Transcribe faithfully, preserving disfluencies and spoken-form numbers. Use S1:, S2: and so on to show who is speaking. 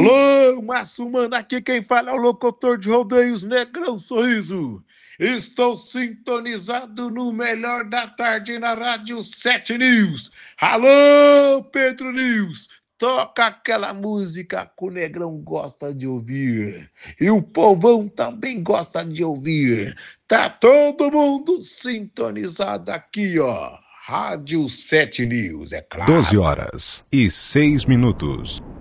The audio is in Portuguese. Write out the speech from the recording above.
S1: Alô, Márcio Mano, aqui quem fala é o locutor de rodeios Negrão Sorriso. Estou sintonizado no melhor da tarde na Rádio sete News. Alô, Pedro News, toca aquela música que o Negrão gosta de ouvir. E o povão também gosta de ouvir. Tá todo mundo sintonizado aqui, ó. Rádio sete News, é
S2: doze
S1: claro.
S2: horas e seis minutos.